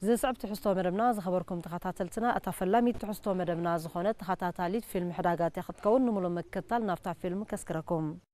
زسعب تحستو مدبنا زخبركم تخاتاتلتنا أتفلامي تحستو مدبنا زخونت تخاتاتاليت فيلم حداقات يخطكون نمولو مكتال نفتح فيلم كسكركم